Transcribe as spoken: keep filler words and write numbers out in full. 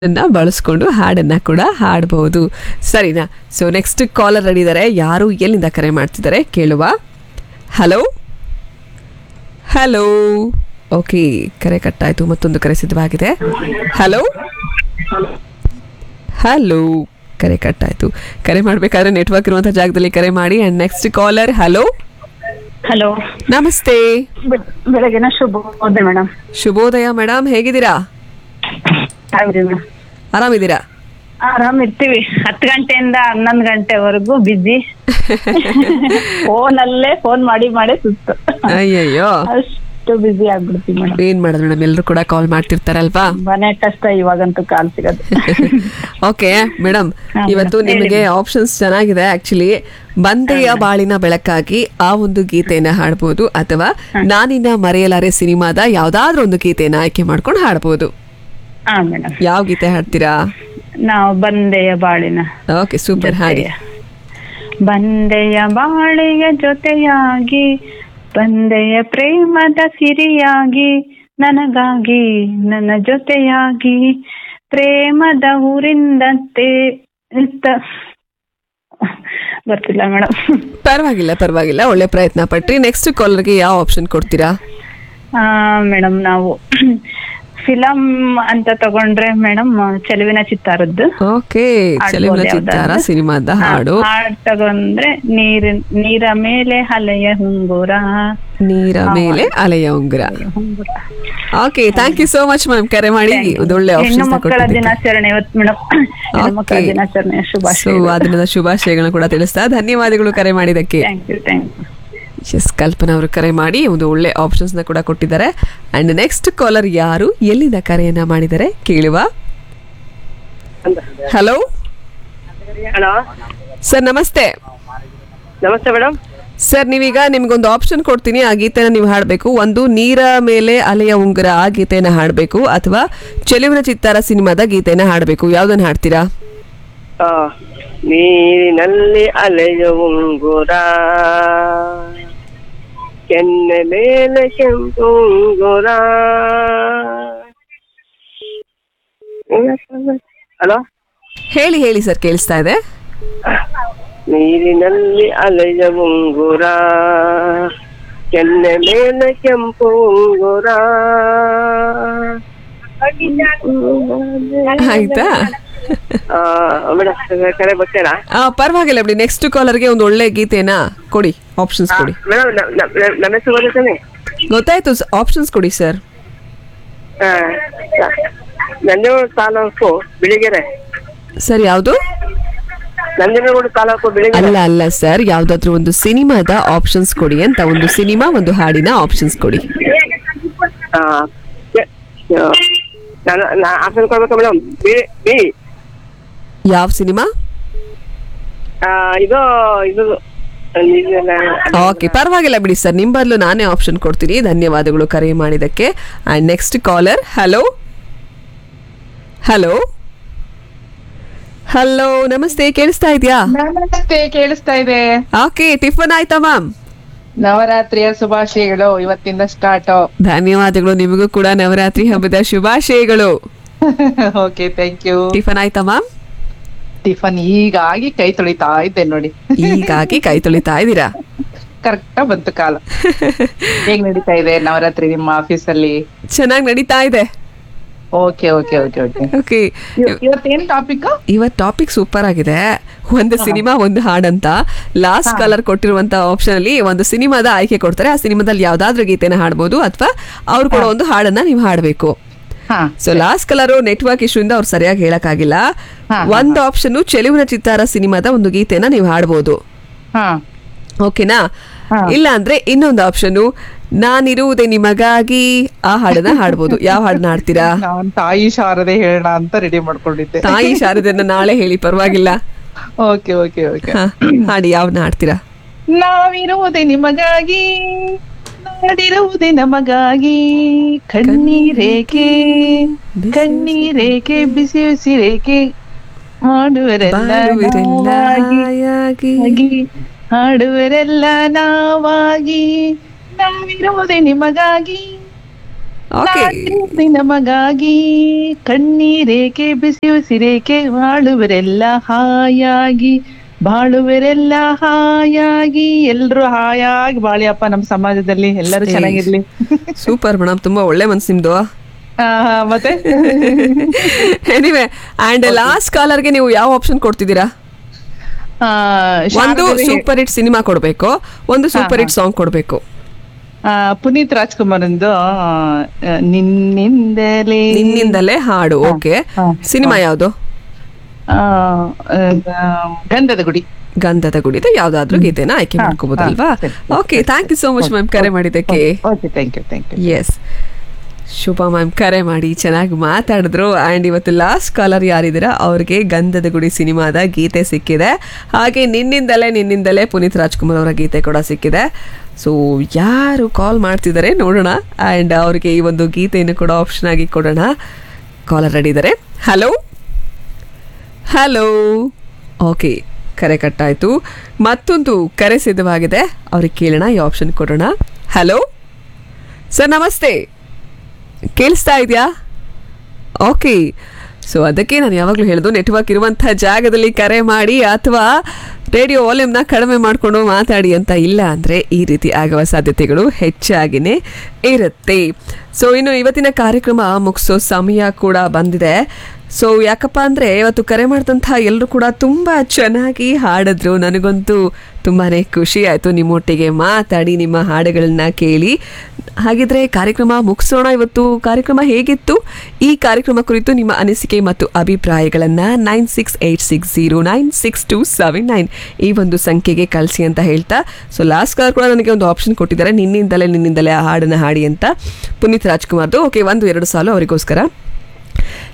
ಬಳಸ್ಕೊಂಡು ಹಾಡನ್ನ ಕೂಡ ಹಾಡಬಹುದು. ಸರಿನಾ? ಸೊ ನೆಕ್ಸ್ಟ್ ಕಾಲರ್ ರೆಡಿ ಇದ್ದಾರೆ. ಯಾರು ಎಲ್ಲಿಂದ ಕರೆ ಮಾಡ್ತಿದ್ದಾರೆ ಕೇಳುವ. ಹಲೋ ಹಲೋ ಓಕೆ, ಕರೆ ಕಟ್ಟಾಯ್ತು. ಮತ್ತೊಂದು ಕರೆ ಸಿದ್ಧವಾಗಿದೆ. ಹಲೋ ಹಲೋ ಕರೆ ಕಟ್ಟಾಯ್ತು. ಕರೆ ಮಾಡಬೇಕಾದ್ರೆ ನೆಟ್ವರ್ಕ್ ಇರುವಂಥ ಜಾಗದಲ್ಲಿ ಕರೆ ಮಾಡಿ. And next collar. Hello hello, ನಮಸ್ತೆ. ಬೆಳಗಿನ ಶುಭೋದಯ ಮೇಡಮ್. ಶುಭೋದಯ ಮೇಡಮ್, ಹೇಗಿದ್ದೀರಾ? ಮೇಡಮ್ ಆರಾಮಿದ್ದೀರಾ? ಆರಾಮ್ ಇರ್ತೀವಿ. ಹತ್ತು ಗಂಟೆಯಿಂದ ಹನ್ನೊಂದು ಗಂಟೆವರೆಗೂ ಬಿಜಿ. ಫೋನಲ್ಲೇ ಫೋನ್ ಮಾಡಿ ಮಾಡಿ ಸುತ್ತು. ಅಯ್ಯಯ್ಯೋ, ಅಷ್ಟು ಬಿಜಿ ಆಗ್ಬಿಡ್ತೀವಿ ಮೇಡಮ್. ಏನ್ ಮಾಡೋದು ಮೇಡಮ್, ಎಲ್ಲರೂ ಕೂಡ ಕಾಲ್ ಮಾಡ್ತಿರ್ತಾರಲ್ವಾ? ಮನೆ ಕಷ್ಟ ಇವಾಗಂತೂ ಕಾಲ್ ಸಿಗೋದು. ಓಕೆ ಮೇಡಮ್, ಇವತ್ತು ನಿಮಗೆ ಆಪ್ಷನ್ಸ್ ಚೆನ್ನಾಗಿದೆ. ಆಕ್ಚುಲಿ ಬಂದೆಯ ಬಾಳಿನ ಬೆಳಕಾಗಿ ಆ ಒಂದು ಗೀತೆಯನ್ನ ಹಾಡ್ಬೋದು, ಅಥವಾ ನಾನಿನ್ನ ಮರೆಯಲಾರೆ ಸಿನಿಮಾದ ಯಾವ್ದಾದ್ರೂ ಒಂದು ಗೀತೆಯನ್ನ ಆಯ್ಕೆ ಮಾಡ್ಕೊಂಡು ಹಾಡ್ಬೋದು. ಹಾ ಮೇಡಮ್, ಯಾವ ಗೀತೆ ಹಾಡ್ತೀರಾ? ನಾವು ಬಂದೆಯ ಬಾಳಿನ. ಓಕೆ, ಸೂಪರ್, ಹಾಡಿ. ಬಂದೆಯ ಬಾಳಿಯ ಜೊತೆಯಾಗಿ, ಬಂದೆಯ ಪ್ರೇಮದ ಸಿರಿಯಾಗಿ, ನನಗಾಗಿ ನನ್ನ ಜೊತೆಯಾಗಿ, ಪ್ರೇಮದ ಊರಿಂದಂತೆ ಇತ್ತ. ಗೊತ್ತಿಲ್ಲ ಮೇಡಮ್. ಪರವಾಗಿಲ್ಲ ಪರವಾಗಿಲ್ಲ, ಒಳ್ಳೆ ಪ್ರಯತ್ನ ಪಟ್ರಿ. ನೆಕ್ಸ್ಟ್ ಕಾಲರ್ಗೆ ಯಾವ ಆಪ್ಷನ್ ಕೊಡ್ತೀರಾ? ಆ ಮೇಡಮ್, ನಾವು ಫಿಲಂ ಅಂತ ತಗೊಂಡ್ರೆ ಮೇಡಮ್ ಚೆಲುವಿನ ಚಿತ್ತಾರದ್ದು. ಓಕೆ, ಚೆಲುವಿನ ಚಿತ್ತಾರ ಸಿನಿಮಾದ ಹಾಡು. ಹಾಡ್ ತಗೊಂಡ್ರೆ ನೀರ ನೀರ ಮೇಲೆ ಅಲೆಯ ಹುಂಗುರ. ನೀರ ಮೇಲೆ ಅಲೆಯ ಉಂಗುರ. Okay, thank you so much ma'am, ಕರೆ ಮಾಡಿ ಒಳ್ಳೆ ಹೆಣ್ಣು ಮಕ್ಕಳ ದಿನಾಚರಣೆ ಇವತ್ತು ಮೇಡಮ್. ಹೆಣ್ಣು ಮಕ್ಕಳ ದಿನಾಚರಣೆ ಶುಭಾಶಯ. ಸೊ ಅದನ್ನ ಶುಭಾಶಯಗಳನ್ನ ಕೂಡ ತಿಳಿಸ್ತಾ ಧನ್ಯವಾದಗಳು ಕರೆ ಮಾಡಿದಕ್ಕೆ. Thank you thank you. S, ಕಲ್ಪನಾ ಅವರು ಕರೆ ಮಾಡಿ ಒಂದು ಒಳ್ಳೆ ಆಪ್ಷನ್ಸ್ ನ ಕೂಡ ಕೊಟ್ಟಿದ್ದಾರೆ. ಅಂಡ್ ನೆಕ್ಸ್ಟ್ ಕಾಲರ್ ಯಾರು ಎಲ್ಲಿಂದ ಕರೆಯನ್ನ ಮಾಡಿದ್ದಾರೆ ಕೇಳುವ. ಹಲೋ ಹಲೋ ಸರ್, ನಮಸ್ತೆ. ನಮಸ್ತೆ ಮೇಡಮ್. ಸರ್, ನೀವೀಗ ನಿಮ್ಗೊಂದು ಆಪ್ಷನ್ ಕೊಡ್ತೀನಿ, ಆ ಗೀತೆನ ನೀವು ಹಾಡಬೇಕು. ಒಂದು ನೀರ ಮೇಲೆ ಅಲೆಯ ಉಂಗುರ ಆ ಗೀತೆನ ಹಾಡಬೇಕು, ಅಥವಾ ಚೆಲುವಿನ ಚಿತ್ತಾರ ಸಿನಿಮಾದ ಗೀತೆನ ಹಾಡಬೇಕು. ಯಾವ್ದನ್ನ ಹಾಡ್ತೀರಾ? ನೀರಿನಲ್ಲಿ ಅಲೆಯ ಉಂಗುರ, ಕೆನ್ನೆ ಮೇಲೆ ಕೆಂಪು ಉಂಗುರ. ಹಲೋ, ಹೇಳಿ ಹೇಳಿ ಸರ್, ಕೇಳಿಸ್ತಾ ಇದೆ. ನೀರಿನಲ್ಲಿ ಅಲೆಯ ಉಂಗುರ, ಕೆನ್ನೆ ಮೇಲೆ ಕೆಂಪು ಉಂಗುರ. ಆಯ್ತಾ? ಮೇಡಮ್ ಕರೆ ಬರ್ತೀರಾ? ಪರವಾಗಿಲ್ಲ ಬಿಡಿ. ನೆಕ್ಸ್ಟ್ ಕಾಲರ್ಗೆ ಒಂದು ಒಳ್ಳೆ ಗೀತೆನ ಕೊಡಿ, ಆಪ್ಷನ್ಸ್ ಕೊಡಿ. ಮೇಡಮ್ ನಮ್ಮ ಹೆಸರು ಗೊತ್ತಾನೆ? ಗೊತ್ತಾಯ್ತು, ಆಪ್ಷನ್ಸ್ ಕೊಡಿ ಸರ್. ನಂಜನಗೂಡು ತಾಲೂಕು ಬಿಳಿಗೆರೆ. ಸರ್, ಯಾವುದು? ನಂಜನಗೂಡು ತಾಲೂಕು ಬಿಳಿಗೆರೆ. ಅಲ್ಲ ಅಲ್ಲ ಸರ್, ಯಾವ್ದಾದ್ರು ಒಂದು ಸಿನಿಮಾದ ಆಪ್ಷನ್ಸ್ ಕೊಡಿ ಅಂತ. ಒಂದು ಸಿನಿಮಾ, ಒಂದು ಹಾಡಿನ ಆಪ್ಷನ್ಸ್ ಕೊಡಿ. ಆಪ್ಷನ್ ಕೊಡ್ಬೇಕಾ ಮೇಡಮ್? ಬಿ. ಯಾವ ಸಿನಿಮಾ? ಇದು ಇದು ಓಕೆ, ಪರವಾಗಿಲ್ಲ ಬಿಡಿ ಸರ್, ನಿಮ್ ಬದಲು ನಾನೇ ಆಪ್ಷನ್ ಕೊಡ್ತೀನಿ. ಧನ್ಯವಾದಗಳು ಕರೆ ಮಾಡಿದಕ್ಕೆ. And next collar. Hello hello hello ನಮಸ್ತೆ, ಕೇಳಿಸ್ತಾ ಇದೆಯಾ? ನಮಸ್ತೆ, ಕೇಳಿಸ್ತಾ ಇದೆ. ಓಕೆ, ಟಿಫನ್ ಆಯ್ತಾ ಮ್ಯಾಮ್? ನವರಾತ್ರಿಯ ಶುಭಾಶಯಗಳು ಇವತ್ತಿಂದ ಸ್ಟಾರ್ಟ್. ಧನ್ಯವಾದಗಳು, ನಿಮಗೂ ಕೂಡ ನವರಾತ್ರಿ ಹಬ್ಬದ ಶುಭಾಶಯಗಳು. Okay, thank you. ಟಿಫನ್ ಆಯ್ತಾ ಮ್ಯಾಮ್? ಟಿಫನ್ ಹೀಗಾಗಿ ಕೈ ತೊಳಿತಾ ಇದ್ದೆ ನೋಡಿ. ಹೀಗಾಗಿ ಕೈ ತೊಳಿತಾ ಇದ್ದೀರಾ? ಕರೆಕ್ಟ್ ಬಂತು ಕಾಲ. ಹೇಗ್ ನಡೀತಾ ಇದೆ ನವರಾತ್ರಿ ನಿಮ್ಮ ಆಫೀಸ್ ಅಲ್ಲಿ? ಚೆನ್ನಾಗಿ ನಡೀತಾ ಇದೆ. Okay okay okay okay okay, ಇವತ್ತೇನ್ topic? ಇವತ್ ಟಾಪಿಕ್ ಸೂಪರ್ ಆಗಿದೆ. ಒಂದು ಸಿನಿಮಾ, ಒಂದು ಹಾಡಂತ. ಲಾಸ್ಟ್ ಕಲರ್ ಕೊಟ್ಟಿರುವಂತ ಆಪ್ಷನ್ ಅಲ್ಲಿ ಒಂದು ಸಿನಿಮಾದ ಆಯ್ಕೆ ಕೊಡ್ತಾರೆ. ಆ ಸಿನಿಮಾದಲ್ಲಿ ಯಾವ್ದಾದ್ರು ಗೀತೆನ ಹಾಡ್ಬೋದು, ಅಥವಾ ಅವ್ರು ಕೊಡೋ ಒಂದು ಹಾಡನ್ನ ನೀವು ಹಾಡ್ಬೇಕು. So last colour network issue ಇಂದ ಅವ್ರು ಸರಿಯಾಗಿ ಹೇಳಕ್ ಆಗಿಲ್ಲ. ಒಂದು ಆಪ್ಷನ್ ಚೆಲುವಿನ ಚಿತ್ತಾರ ಸಿನಿಮಾದ ಒಂದು ಗೀತೆನ ನೀವು ಹಾಡ್ಬೋದು, ಓಕೆನಾ? ಇಲ್ಲ ಅಂದ್ರೆ ಇನ್ನೊಂದು ಆಪ್ಷನ್ ನಾನಿರುವುದೇ ನಿಮಗಾಗಿ ಆ ಹಾಡನ್ನ ಹಾಡ್ಬೋದು. ಯಾವ ಹಾಡನ್ನ ಹಾಡ್ತೀರಾ? ನಾನ್ ತಾಯಿ ಶಾರದೆ ಹೇಳೋಣ ಅಂತ ರೆಡಿ ಮಾಡ್ಕೊಂಡಿದ್ದೆ. ತಾಯಿ ಶಾರದನ್ನ ನಾಳೆ ಹೇಳಿ, ಪರವಾಗಿಲ್ಲ. ಓಕೆ ಓಕೆ ಓಕೆ ಹಾಡಿ, ಯಾವ್ದನ್ನ ಹಾಡ್ತೀರಾ? ನಾವಿರುವುದೇ ನಿಮಗಾಗಿ, ನಾಡಿರುವುದೇ ನಮಗಾಗಿ, ಕಣ್ಣೀರೇಕೆ ಕಣ್ಣೀರೇಕೆ ಬಿಸಿ ಬಿಸಿ ರೇಕೆ, ಹಾಡುವರೆಲ್ಲ ನಾವಾಗಿ, ಹಾಡುವರೆಲ್ಲ ನಾವಾಗಿ, ನಾವಿರುವುದೇ ನಿಮಗಾಗಿ. ಓಕೆ ನಮಗಾಗಿ ಕಣ್ಣೀರೇಕೆ ಬಿಸಿ ಉಸಿರೇಕೆ ಬಾಳುವರೆಲ್ಲ ಹಾಯಾಗಿ ಬಾಳುವರೆಲ್ಲ ಹಾಯಾಗಿ ಎಲ್ರು ಹಾಯಾಗಿ ಬಾಳಿಯಪ್ಪ ನಮ್ ಸಮಾಜದಲ್ಲಿ ಎಲ್ಲರೂ ಚೆನ್ನಾಗಿರ್ಲಿ. ಸೂಪರ್ ಮೇಡಮ್, ತುಂಬಾ ಒಳ್ಳೆ ಮನ್ಸು ನಿಮ್ದು. ಆ, ಮತ್ತೆ ಎನಿವೆ ಅಂಡ್ ಲಾಸ್ಟ್ ಕಾಲರ್ಗೆ ನೀವು ಯಾವ ಆಪ್ಷನ್ ಕೊಡ್ತಿದ್ದೀರಾ? ಆ, ಒಂದು ಶಾರದಾ- ಸೂಪರ್ ಹಿಟ್ ಸಿನಿಮಾ ಕೊಡ್ಬೇಕು, ಒಂದು ಸೂಪರ್ ಹಿಟ್ ಸಾಂಗ್ ಕೊಡ್ಬೇಕು. ಆ, ಪುನೀತ್ ರಾಜ್ಕುಮಾರ್ ಒಂದು ನಿನ್ನಿಂದಲೇ ನಿನ್ನಿಂದಲೇ ಹಾಡು. ಓಕೆ, ಹಾ, ಸಿನಿಮಾ ಯಾವುದು? ಆ, ಆ, ಗಂಧದ ಗುಡಿ. ಗಂಧದ ಗುಡಿದ ಯಾವ್ದಾದ್ರು ಗೀತೆನ ಆಯ್ಕೆ ಹಾ, ಮಾಡ್ಕೋಬಹುದಲ್ವಾ? ಹಾ, ಸರಿ. Okay, thank you so much ma'am ಕರೆ ಮಾಡಿದ್ದಕ್ಕೆ. Okay, thank you thank you. S, Shubha ma'am ಕರೆ ಮಾಡಿ ಚೆನ್ನಾಗಿ ಮಾತಾಡಿದ್ರು. ಆ್ಯಂಡ್ ಇವತ್ತು ಲಾಸ್ಟ್ ಕಾಲರ್ ಯಾರಿದ್ದೀರಾ ಅವ್ರಿಗೆ ಗಂಧದ ಗುಡಿ ಸಿನಿಮಾದ ಗೀತೆ ಸಿಕ್ಕಿದೆ. ಹಾಗೆ ನಿನ್ನಿಂದಲೇ ನಿನ್ನಿಂದಲೇ ಪುನೀತ್ ರಾಜ್ಕುಮಾರ್ ಅವರ ಗೀತೆ ಕೂಡ ಸಿಕ್ಕಿದೆ. ಸೊ ಯಾರು ಕಾಲ್ ಮಾಡ್ತಿದ್ದಾರೆ ನೋಡೋಣ, ಆ್ಯಂಡ್ ಅವ್ರಿಗೆ ಈ ಒಂದು ಗೀತೆಯನ್ನು ಕೂಡ ಆಪ್ಷನ್ ಆಗಿ ಕೊಡೋಣ. ಕಾಲರ್ ರೆಡಿ ಇದ್ದಾರೆ. ಹಲೋ ಹಲೋ ಓಕೆ, ಕರೆ ಕಟ್ಟಾಯಿತು. ಮತ್ತೊಂದು ಕರೆ ಸಿದ್ಧವಾಗಿದೆ, ಅವ್ರಿಗೆ ಕೇಳೋಣ, ಈ ಆಪ್ಷನ್ ಕೊಡೋಣ. ಹಲೋ ಸರ್, ನಮಸ್ತೆ, ಕೇಳಿಸ್ತಾ ಇದೆಯಾ? ಓಕೆ, ಸೊ ಅದಕ್ಕೆ ನಾನು ಯಾವಾಗಲೂ ಹೇಳೋದು, ನೆಟ್ವರ್ಕ್ ಇರುವಂಥ ಜಾಗದಲ್ಲಿ ಕರೆ ಮಾಡಿ ಅಥವಾ ರೇಡಿಯೋ ವಾಲ್ಯೂಮ್ನ ಕಡಿಮೆ ಮಾಡಿಕೊಂಡು ಮಾತಾಡಿ ಅಂತ. ಇಲ್ಲ ಅಂದರೆ ಈ ರೀತಿ ಆಗುವ ಸಾಧ್ಯತೆಗಳು ಹೆಚ್ಚಾಗಿಯೇ ಇರುತ್ತೆ. ಸೊ ಇನ್ನು ಇವತ್ತಿನ ಕಾರ್ಯಕ್ರಮ ಮುಗಿಸೋ ಸಮಯ ಕೂಡ ಬಂದಿದೆ. ಸೊ ಯಾಕಪ್ಪ ಅಂದರೆ ಇವತ್ತು ಕರೆ ಮಾಡಿದಂಥ ಎಲ್ಲರೂ ಕೂಡ ತುಂಬ ಚೆನ್ನಾಗಿ ಹಾಡಿದ್ರು. ನನಗಂತೂ ತುಂಬಾ ಖುಷಿ ಆಯಿತು ನಿಮ್ಮೊಟ್ಟಿಗೆ ಮಾತಾಡಿ, ನಿಮ್ಮ ಹಾಡುಗಳನ್ನ ಕೇಳಿ. ಹಾಗಿದ್ರೆ ಕಾರ್ಯಕ್ರಮ ಮುಗಿಸೋಣ. ಇವತ್ತು ಕಾರ್ಯಕ್ರಮ ಹೇಗಿತ್ತು? ಈ ಕಾರ್ಯಕ್ರಮ ಕುರಿತು ನಿಮ್ಮ ಅನಿಸಿಕೆ ಮತ್ತು ಅಭಿಪ್ರಾಯಗಳನ್ನು nine six eight six zero nine six to seven nine ಈ ಒಂದು ಸಂಖ್ಯೆಗೆ ಕಳಿಸಿ ಅಂತ ಹೇಳ್ತಾ, ಸೊ ಲಾಸ್ಟ್ ಕಾಲ್ ಕೂಡ ನನಗೆ ಒಂದು ಆಪ್ಷನ್ ಕೊಟ್ಟಿದ್ದಾರೆ, ನಿನ್ನಿಂದಲೇ ನಿನ್ನಿಂದಲೇ ಆ ಹಾಡನ್ನು ಹಾಡಿ ಅಂತ, ಪುನೀತ್ ರಾಜ್ಕುಮಾರ್ದು. ಓಕೆ, ಒಂದು ಎರಡು ಸಾಲು ಅವರಿಗೋಸ್ಕರ.